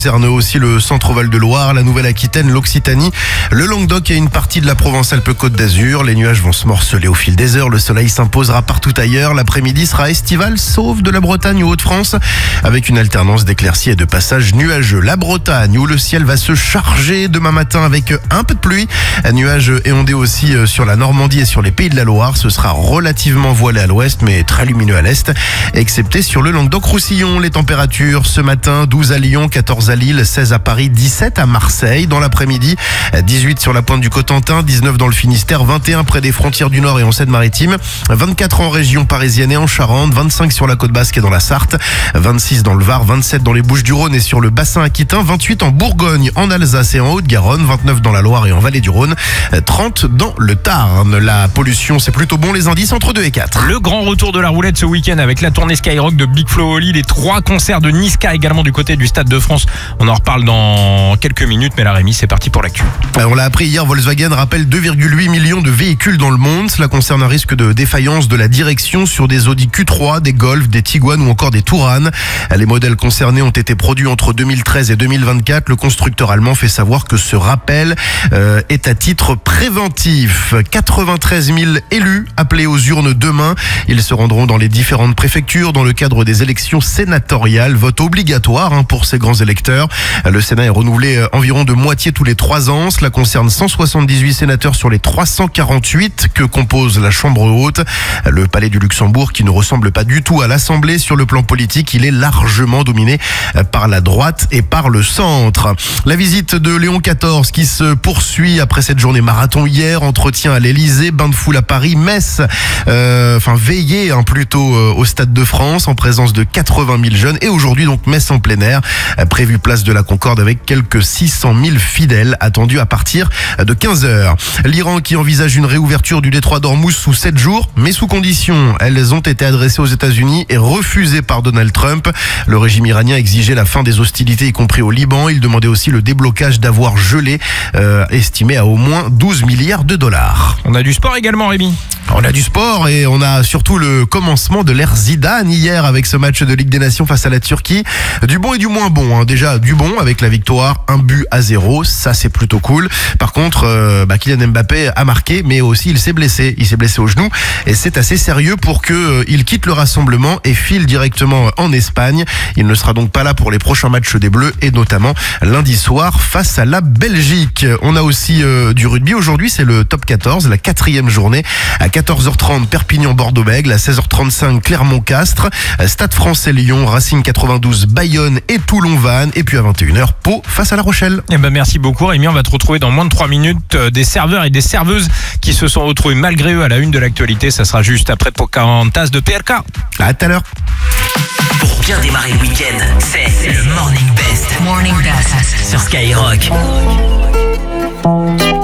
concerne aussi le centre-val de Loire, la Nouvelle-Aquitaine, l'Occitanie, le Languedoc et une partie de la Provence-Alpes-Côte d'Azur. Les nuages vont se morceler au fil des heures. Le soleil s'imposera partout ailleurs. L'après-midi sera estival, sauf de la Bretagne ou Hauts-de-France, avec une alternance d'éclaircies et de passages nuageux. La Bretagne, où le ciel va se charger demain matin avec un peu de pluie. Nuages éondés aussi sur la Normandie et sur les Pays de la Loire. Ce sera relativement voilé à l'ouest, mais très lumineux à l'est, excepté sur le Languedoc-Roussillon. Les températures ce matin, 12 à Lyon, 14 à Lille, 16 à Paris, 17 à Marseille. Dans l'après-midi, 18 sur la pointe du Cotentin, 19 dans le Finistère, 21 près des frontières du Nord et en Seine-Maritime, 24 en région parisienne et en Charente, 25 sur la côte basque et dans la Sarthe, 26 dans le Var, 27 dans les Bouches-du-Rhône et sur le bassin aquitain, 28 en Bourgogne, en Alsace et en Haute-Garonne, 29 dans la Loire et en Vallée du Rhône, 30 dans le Tarn. La pollution, c'est plutôt bon, les indices entre 2 et 4. Le grand retour de la roulette ce week-end avec la tournée Skyrock de Big Flo Oli, les 3 concerts de Niska également du côté du Stade de France. On en reparle dans quelques minutes, mais la Rémi, c'est parti pour l'actu. On l'a appris hier, Volkswagen rappelle 2,8 millions de véhicules dans le monde. Cela concerne un risque de défaillance de la direction sur des Audi Q3, des Golf, des Tiguan ou encore des Touran. Les modèles concernés ont été produits entre 2013 et 2024. Le constructeur allemand fait savoir que ce rappel est à titre préventif. 93 000 élus appelés aux urnes demain. Ils se rendront dans les différentes préfectures dans le cadre des élections sénatoriales. Vote obligatoire pour ces grands électeurs. Le Sénat est renouvelé environ de moitié tous les 3 ans. Cela concerne 178 sénateurs sur les 348 que compose la Chambre haute. Le palais du Luxembourg, qui ne ressemble pas du tout à l'Assemblée sur le plan politique, il est largement dominé par la droite et par le centre. La visite de Léon XIV qui se poursuit après cette journée marathon hier. Entretien à l'Elysée, bain de foule à Paris, messe, veillée plutôt au Stade de France en présence de 80 000 jeunes. Et aujourd'hui donc messe en plein air, prévue place de la Concorde avec quelques 600 000 fidèles attendus à partir de 15h. L'Iran qui envisage une réouverture du détroit d'Ormuz sous 7 jours, mais sous condition. Elles ont été adressées aux États-Unis et refusées par Donald Trump. Le régime iranien exigeait la fin des hostilités, y compris au Liban. Il demandait aussi le déblocage d'avoirs gelés, estimé à au moins 12 milliards de dollars. On a du sport également, Rémi. On a du sport et on a surtout le commencement de l'ère Zidane hier avec ce match de Ligue des Nations face à la Turquie. Du bon et du moins bon. Déjà du bon avec la victoire, 1-0, ça c'est plutôt cool. Par contre, Kylian Mbappé a marqué, mais aussi il s'est blessé. Il s'est blessé au genou et c'est assez sérieux pour qu'il quitte le rassemblement et file directement en Espagne. Il ne sera donc pas là pour les prochains matchs des Bleus et notamment lundi soir face à la Belgique. On a aussi du rugby. Aujourd'hui, c'est le top 14, la 4e journée. À 14h30, Perpignan-Bordeaux-Bègles. À 16h35, Clermont-Castres. Stade Français Lyon, Racing 92, Bayonne et Toulon-Vannes. Et puis à 21h, Pau face à La Rochelle. Merci beaucoup, Rémi. On va te retrouver dans moins de 3 minutes. Des serveurs et des serveuses qui se sont retrouvés malgré eux à la une de l'actualité. Ça sera juste après Pocahontas de PLK. À tout à l'heure. Pour bien démarrer le week-end, c'est le Morning Best. Morning Best sur Skyrock.